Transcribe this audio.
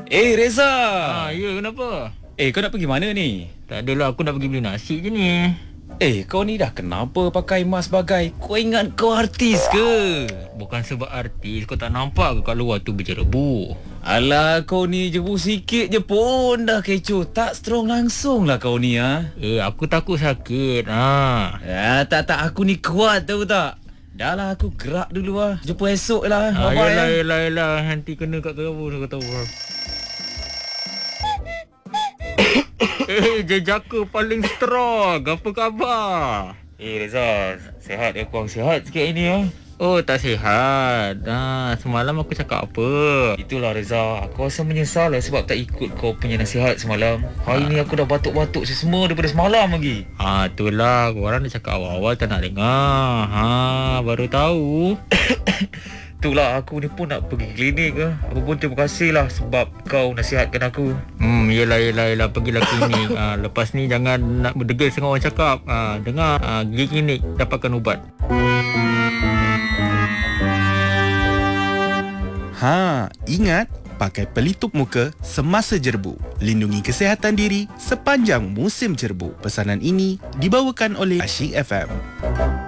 Reza. Ya, kenapa? Kau nak pergi mana ni? Tak adalah, aku nak pergi beli nasi je ni. Kau ni dah kenapa pakai mask bagai? Kau ingat kau artis ke? Bukan sebab artis, kau tak nampak ke kat luar tu berjerebu? Alah, kau ni jebu sikit je pun dah kecoh. Tak strong langsung lah kau ni, ha? Aku takut sakit, Tak, aku ni kuat tahu tak? Dah lah, aku gerak dulu lah. Jumpa esok lah. Bye-bye. Yelah, nanti kena kat kau tahu. Jejaka paling strong. Apa khabar? Reza, sihat ke? Kurang sihat sikit ini, ha? Oh, tak sihat. Semalam aku cakap apa? Itulah Reza, aku rasa menyesal lah sebab tak ikut kau punya nasihat semalam. Hari ni aku dah batuk-batuk semua daripada semalam lagi. Itulah, korang dah cakap awal-awal tak nak dengar. Baru tahu. Itulah, aku ni pun nak pergi klinik ke. Aku pun terima kasih lah sebab kau nasihatkan aku. Yelah, pergilah klinik. Lepas ni jangan nak berdegil dengan orang cakap. Dengar, pergi klinik, dapatkan ubat. Ingat, pakai pelitup muka semasa jerbu. Lindungi kesihatan diri sepanjang musim jerbu. Pesanan ini dibawakan oleh Asyik FM.